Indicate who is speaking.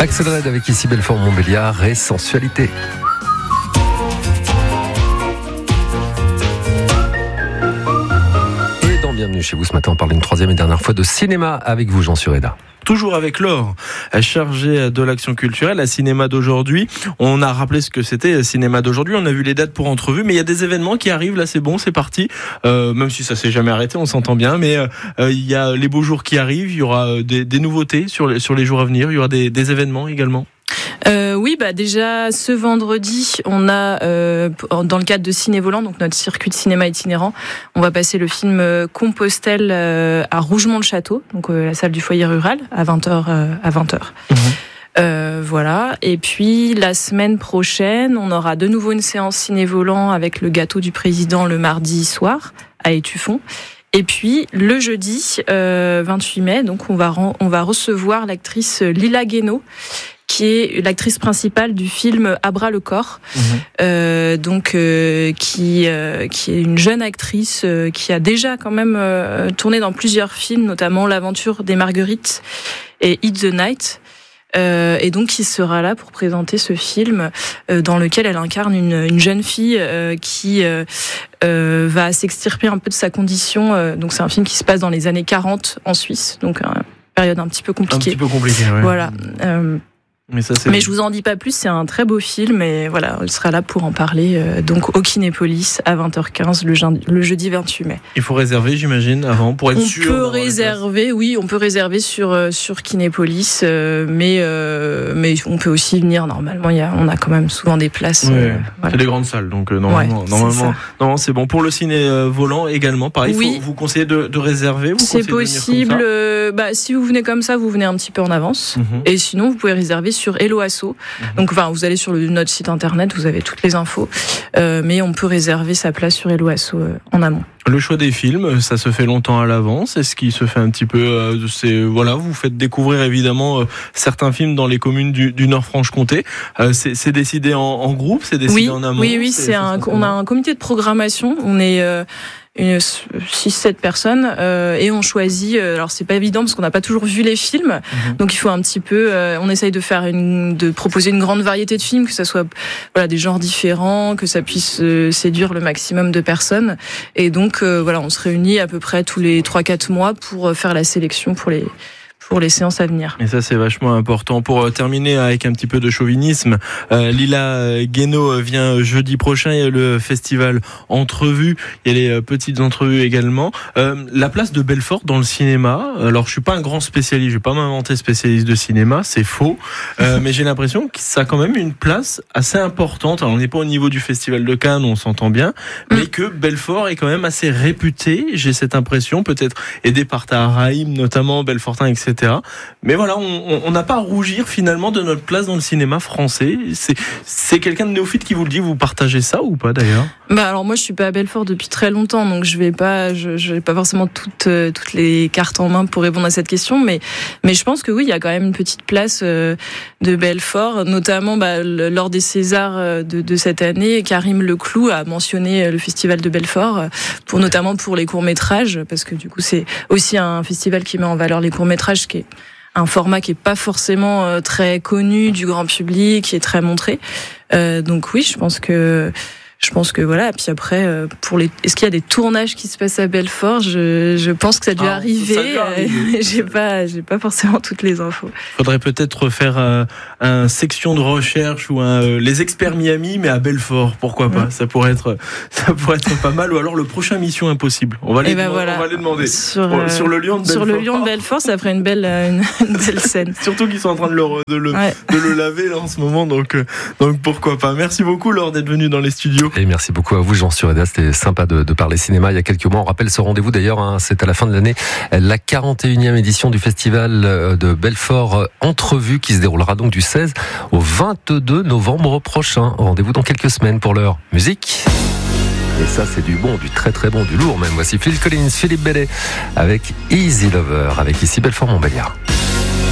Speaker 1: Axel Red avec ici Belfort-Montbéliard et Sensualité. Et dans Bienvenue chez vous ce matin, on parle une troisième et dernière fois de cinéma avec vous, Jean Sureda.
Speaker 2: Toujours avec Laure, chargée de l'action culturelle à Cinéma d'aujourd'hui. On a rappelé ce que c'était Cinéma d'aujourd'hui, on a vu les dates pour entrevue, mais il y a des événements qui arrivent, là c'est bon, c'est parti. Même si ça s'est jamais arrêté, on s'entend bien, mais il y a les beaux jours qui arrivent, il y aura des nouveautés sur les jours à venir, il y aura des événements également.
Speaker 3: Oui, déjà ce vendredi, on a dans le cadre de Ciné Volant, donc notre circuit de cinéma itinérant, on va passer le film Compostelle à Rougemont-le-Château, donc la salle du foyer rural à 20h. Voilà. Et puis la semaine prochaine, on aura de nouveau une séance Ciné Volant avec le gâteau du président le mardi soir à Étueffont. Et puis le jeudi 28 mai, donc on va recevoir l'actrice Lila Guénaud, qui est l'actrice principale du film À bras le corps, qui est une jeune actrice qui a déjà quand même tourné dans plusieurs films, notamment L'Aventure des Marguerites et Eat the Night. Et donc qui sera là pour présenter ce film dans lequel elle incarne une jeune fille qui va s'extirper un peu de sa condition. Donc c'est un film qui se passe dans les années 40 en Suisse, donc une période un petit peu compliquée.
Speaker 2: Un petit peu compliqué, ouais.
Speaker 3: Voilà.
Speaker 2: Mais
Speaker 3: je vous en dis pas plus, c'est un très beau film et voilà, elle sera là pour en parler donc au Kinépolis à 20h15 le jeudi 28 mai.
Speaker 2: Il faut réserver, j'imagine, avant pour être sûr.
Speaker 3: On peut réserver sur Kinépolis, mais on peut aussi venir. Normalement, on a quand même souvent des places.
Speaker 2: Ouais,
Speaker 3: voilà.
Speaker 2: C'est des grandes salles, donc normalement, c'est bon. Pour le ciné volant également, pareil.
Speaker 3: Oui.
Speaker 2: Vous conseillez de réserver.
Speaker 3: C'est possible. Si vous venez comme ça, vous venez un petit peu en avance, et sinon vous pouvez réserver sur Hello Asso. Donc, vous allez sur notre site internet, vous avez toutes les infos. Mais on peut réserver sa place sur Hello Asso en amont.
Speaker 2: Le choix des films, ça se fait longtemps à l'avance. Est-ce qu'il se fait un petit peu, vous faites découvrir évidemment certains films dans les communes du Nord-Franche-Comté. C'est décidé en groupe, c'est décidé en amont.
Speaker 3: Oui, on a un comité de programmation. On est 6-7 personnes et on choisit. Alors c'est pas évident parce qu'on n'a pas toujours vu les films, donc il faut un petit peu. On essaye de proposer une grande variété de films, que ça soit des genres différents, que ça puisse séduire le maximum de personnes. Et donc on se réunit à peu près tous les 3-4 mois pour faire la sélection pour les séances à venir.
Speaker 2: Et ça, c'est vachement important. Pour terminer avec un petit peu de chauvinisme, Lila Guénaud vient jeudi prochain. Il y a le festival Entrevues. Il y a les petites entrevues également. La place de Belfort dans le cinéma. Alors, je suis pas un grand spécialiste. Je vais pas m'inventer spécialiste de cinéma. C'est faux. Mais j'ai l'impression que ça a quand même une place assez importante. Alors, on n'est pas au niveau du festival de Cannes, on s'entend bien. Mais que Belfort est quand même assez réputé. J'ai cette impression, peut-être aidé par Tahar Rahim, notamment Belfortin, etc. Mais voilà, on n'a pas à rougir finalement de notre place dans le cinéma français. C'est quelqu'un de néophyte qui vous le dit. Vous partagez ça ou pas d'ailleurs ?
Speaker 3: Alors moi je suis pas à Belfort depuis très longtemps, donc je vais pas forcément toutes les cartes en main pour répondre à cette question, mais je pense que oui, il y a quand même une petite place de Belfort, notamment lors des Césars de cette année. Karim Leclou a mentionné le festival de Belfort notamment pour les courts-métrages, parce que du coup c'est aussi un festival qui met en valeur les courts-métrages, qui est un format qui est pas forcément très connu du grand public, qui est très montré. Donc oui, je pense que voilà. Puis après, est-ce qu'il y a des tournages qui se passent à Belfort ? Je pense que ça a dû arriver. J'ai pas forcément toutes les infos.
Speaker 2: Faudrait peut-être faire un section de recherche ou les experts Miami, mais à Belfort. Pourquoi pas ? Ça pourrait être pas mal. Ou alors le prochain Mission Impossible. On va les demander. Sur le lion de Belfort.
Speaker 3: Sur le lion de Belfort, ça ferait une belle scène.
Speaker 2: Surtout qu'ils sont en train de le laver là en ce moment. Donc pourquoi pas. Merci beaucoup Laure d'être venue dans les studios.
Speaker 1: Et merci beaucoup à vous, Jean Sureda. C'était sympa de parler cinéma il y a quelques mois. On rappelle ce rendez-vous d'ailleurs, c'est à la fin de l'année, la 41e édition du festival de Belfort Entrevues, qui se déroulera donc du 16 au 22 novembre prochain. Rendez-vous dans quelques semaines. Pour l'heure musique. Et ça, c'est du bon, du très très bon, du lourd même. Voici Phil Collins, Philippe Bellet avec Easy Lover, avec ici Belfort-Montbéliard.